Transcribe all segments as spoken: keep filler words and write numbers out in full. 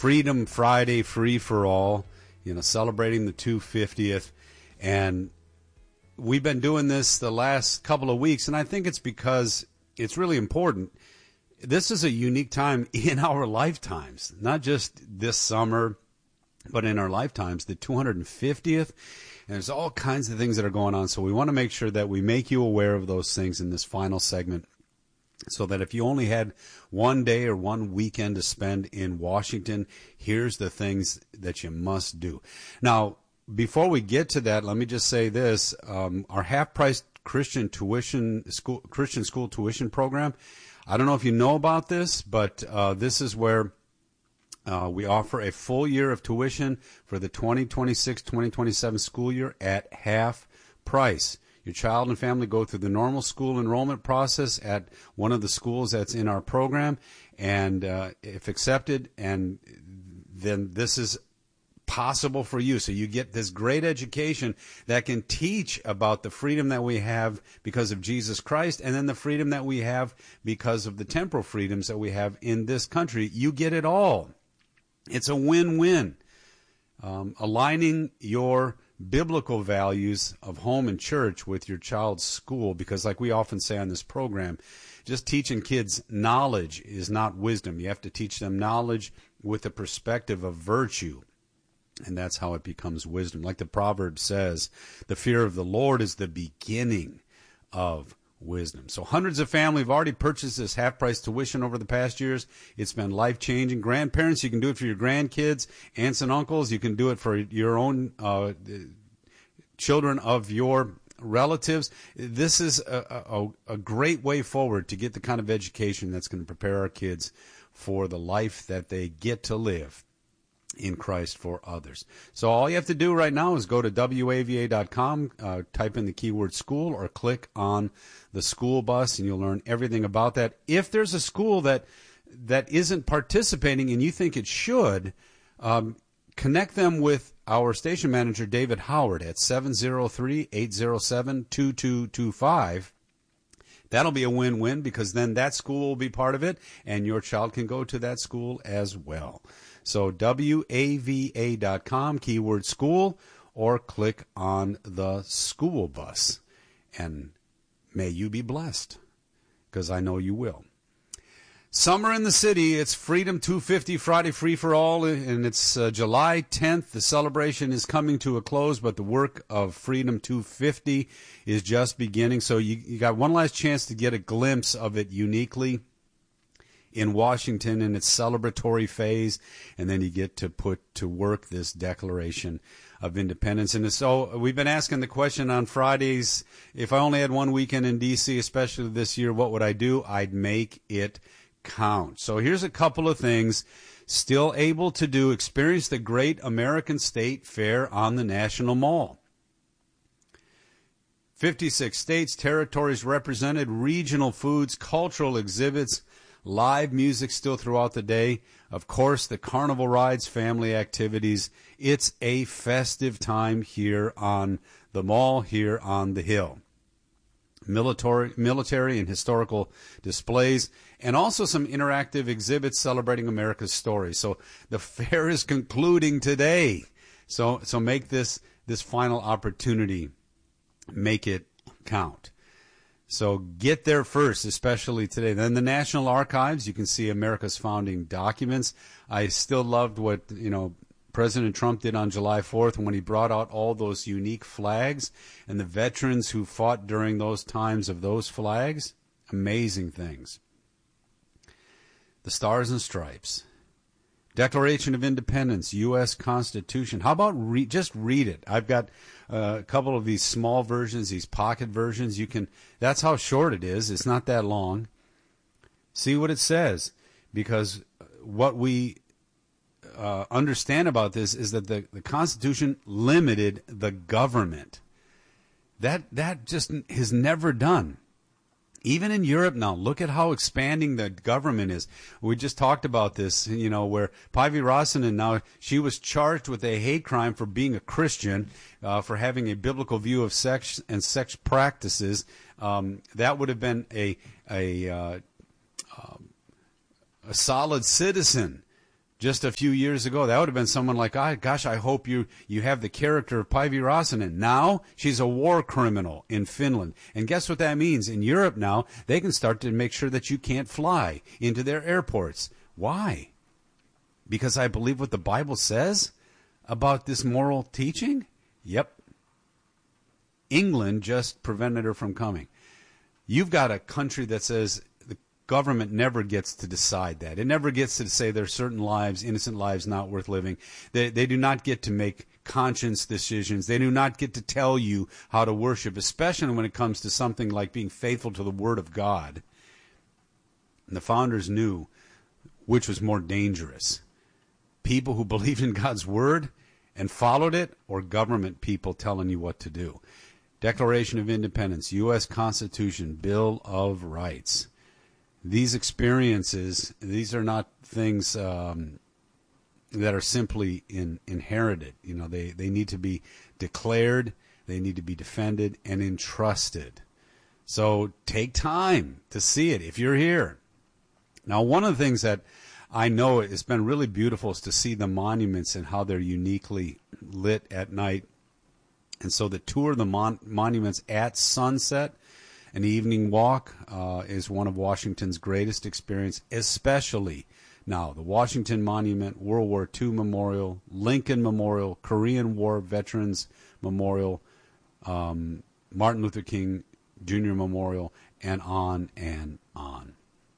Freedom Friday Free for All, you know, celebrating the two hundred fiftieth. And we've been doing this the last couple of weeks, and I think it's because it's really important. This is a unique time in our lifetimes, not just this summer, but in our lifetimes, the two hundred fiftieth. And there's all kinds of things that are going on. So we want to make sure that we make you aware of those things in this final segment, so that if you only had one day or one weekend to spend in Washington, here's the things that you must do. Now, before we get to that, let me just say this. Um, our half-price Christian tuition school, Christian school tuition program, I don't know if you know about this, but uh, this is where Uh, we offer a full year of tuition for the twenty twenty-six twenty twenty-seven school year at half price. Your child and family go through the normal school enrollment process at one of the schools that's in our program, and uh, if accepted, and then this is possible for you. So you get this great education that can teach about the freedom that we have because of Jesus Christ, and then the freedom that we have because of the temporal freedoms that we have in this country. You get it all. It's a win-win. Um, aligning your biblical values of home and church with your child's school, because like we often say on this program, just teaching kids knowledge is not wisdom. You have to teach them knowledge with the perspective of virtue, and that's how it becomes wisdom. Like the proverb says, the fear of the Lord is the beginning of wisdom. So hundreds of families have already purchased this half-price tuition over the past years. It's been life-changing. Grandparents, you can do it for your grandkids. Aunts and uncles, you can do it for your own uh, children of your relatives. This is a, a, a great way forward to get the kind of education that's going to prepare our kids for the life that they get to live in Christ for others. So all you have to do right now is go to W A V A dot com, uh, type in the keyword school, or click on the school bus, and you'll learn everything about that. If there's a school that that isn't participating and you think it should, um, connect them with our station manager, David Howard, at seven oh three, eight oh seven, two two two five. That'll be a win-win, because then that school will be part of it, and your child can go to that school as well. So W A V A dot com, keyword school, or click on the school bus. And may you be blessed, because I know you will. Summer in the City, it's Freedom two fifty Friday Free for All, and it's uh, July tenth. The celebration is coming to a close, but the work of Freedom two fifty is just beginning. So you, you got one last chance to get a glimpse of it uniquely in Washington in its celebratory phase, and then you get to put to work this Declaration of Independence. And so we've been asking the question on Fridays, if I only had one weekend in D C, especially this year, what would I do? I'd make it count. So here's a couple of things still able to do. Experience the Great American State Fair on the National Mall. fifty-six states, territories represented, regional foods, cultural exhibits, live music still throughout the day. Of course, the carnival rides, family activities. It's a festive time here on the mall, here on the Hill. Military, military and historical displays, and also some interactive exhibits celebrating America's story. So the fair is concluding today. So so make this this final opportunity, make it count. So get there first, especially today. Then the National Archives, you can see America's founding documents. I still loved what, you know, President Trump did on July fourth when he brought out all those unique flags and the veterans who fought during those times of those flags. Amazing things. The Stars and Stripes. Declaration of Independence, U S Constitution. How about re- just read it? I've got uh, a couple of these small versions, these pocket versions. You can. That's how short it is. It's not that long. See what it says, because what we uh, understand about this is that the, the Constitution limited the government. That that just is never done. Even in Europe now, look at how expanding the government is. We just talked about this, you know, where Päivi Räsänen now, she was charged with a hate crime for being a Christian, uh, for having a biblical view of sex and sex practices. Um, that would have been a a, uh, um, a solid citizen just a few years ago, that would have been someone like, oh, gosh, I hope you, you have the character of Päivi Räsänen. Now, she's a war criminal in Finland. And guess what that means? In Europe now, they can start to make sure that you can't fly into their airports. Why? Because I believe what the Bible says about this moral teaching? Yep. England just prevented her from coming. You've got a country that says the government never gets to decide that. It never gets to say there's certain lives, innocent lives, not worth living. They, they do not get to make conscience decisions. They do not get to tell you how to worship, especially when it comes to something like being faithful to the Word of God. And the founders knew which was more dangerous. People who believed in God's Word and followed it, or government people telling you what to do. Declaration of Independence, U S Constitution, Bill of Rights. These experiences, these are not things um, that are simply in, inherited. You know, they, they need to be declared, they need to be defended, and entrusted. So take time to see it if you're here. Now, one of the things that I know has been really beautiful is to see the monuments and how they're uniquely lit at night. And so the tour of the mon- monuments at sunset, an evening walk, uh, is one of Washington's greatest experience, especially now. The Washington Monument, World War Two Memorial, Lincoln Memorial, Korean War Veterans Memorial, um, Martin Luther King Junior Memorial, and on and on.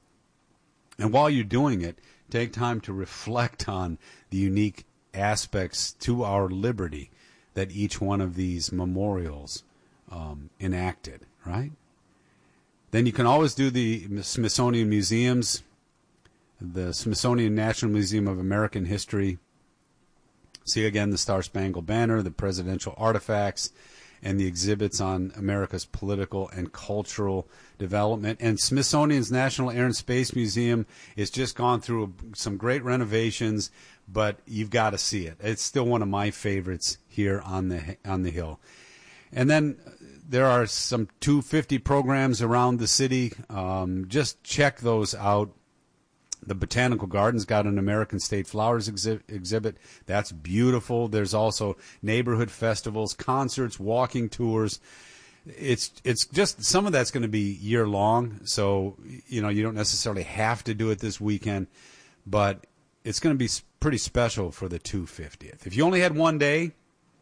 And while you're doing it, take time to reflect on the unique aspects to our liberty that each one of these memorials um, enacted, right? Then you can always do the Smithsonian Museums, the Smithsonian National Museum of American History. See again the Star-Spangled Banner, the presidential artifacts, and the exhibits on America's political and cultural development. And Smithsonian's National Air and Space Museum has just gone through some great renovations, but you've got to see it. It's still one of my favorites here on the on the Hill. And then there are some two fifty programs around the city. Um, just check those out. The Botanical Gardens got an American State Flowers exhi- exhibit. That's beautiful. There's also neighborhood festivals, concerts, walking tours. It's it's just some of that's going to be year long, so you know you don't necessarily have to do it this weekend, but it's going to be pretty special for the two hundred fiftieth. If you only had one day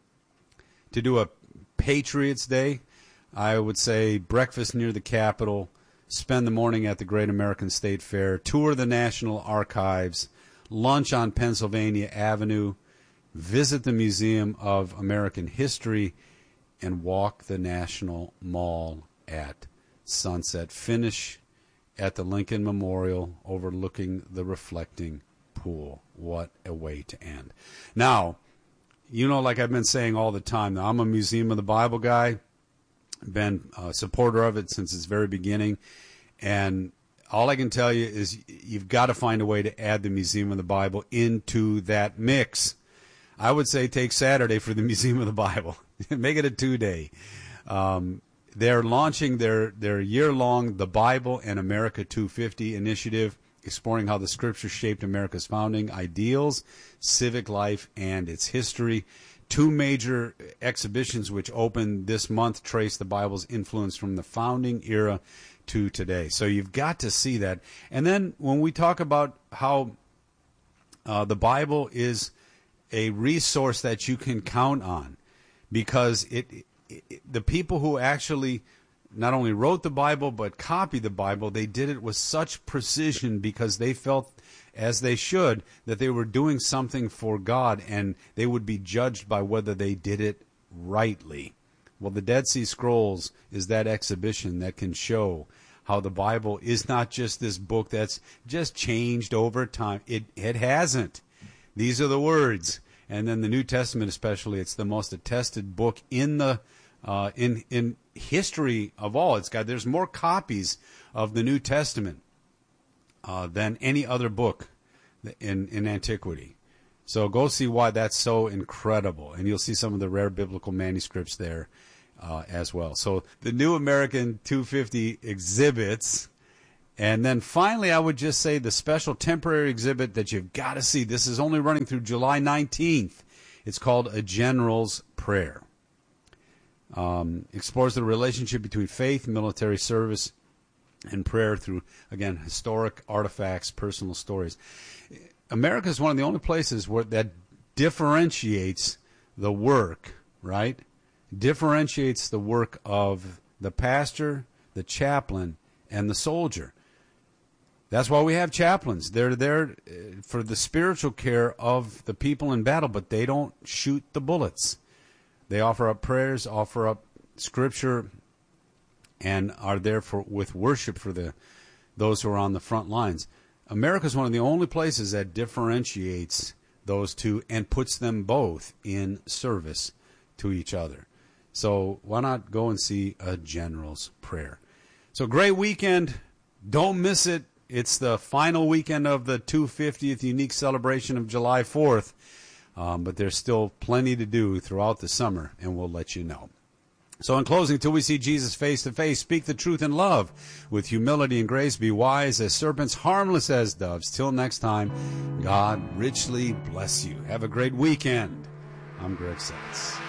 to do a Patriots Day, I would say breakfast near the Capitol, spend the morning at the Great American State Fair, tour the National Archives, lunch on Pennsylvania Avenue, visit the Museum of American History, and walk the National Mall at sunset. Finish at the Lincoln Memorial overlooking the reflecting pool. What a way to end. Now, you know, like I've been saying all the time, I'm a Museum of the Bible guy. Been a supporter of it since its very beginning. And all I can tell you is you've got to find a way to add the Museum of the Bible into that mix. I would say take Saturday for the Museum of the Bible. Make it a two-day. Um, they're launching their, their year-long The Bible and America two fifty initiative, exploring how the Scripture shaped America's founding ideals, civic life, and its history. Two major exhibitions which open this month trace the Bible's influence from the founding era to today. So you've got to see that. And then when we talk about how uh, the Bible is a resource that you can count on, because it, it the people who actually not only wrote the Bible but copied the Bible, they did it with such precision because they felt, as they should, that they were doing something for God, and they would be judged by whether they did it rightly. Well, the Dead Sea Scrolls is that exhibition that can show how the Bible is not just this book that's just changed over time. It it hasn't. These are the words. And then the New Testament especially, it's the most attested book in the uh, in in history of all. It's got there's more copies of the New Testament uh, than any other book in in antiquity. So go see why that's so incredible, and you'll see some of the rare biblical manuscripts there uh, as well. So the New American two fifty exhibits And then finally, I would just say the special temporary exhibit that you've got to see. This is only running through July nineteenth. It's called A General's Prayer. Um, explores the relationship between faith, military service, and prayer through, again, historic artifacts, personal stories. America is one of the only places where that differentiates the work, right? Differentiates the work of the pastor, the chaplain, and the soldier. That's why we have chaplains. They're there for the spiritual care of the people in battle, but they don't shoot the bullets. They offer up prayers, offer up scripture, and are there for with worship for the those who are on the front lines. America is one of the only places that differentiates those two and puts them both in service to each other. So why not go and see A General's Prayer? So great weekend. Don't miss it. It's the final weekend of the two hundred fiftieth unique celebration of July fourth. Um, but there's still plenty to do throughout the summer, and we'll let you know. So in closing, till we see Jesus face to face, speak the truth in love with humility and grace. Be wise as serpents, harmless as doves. Till next time, God richly bless you. Have a great weekend. I'm Greg Sutton.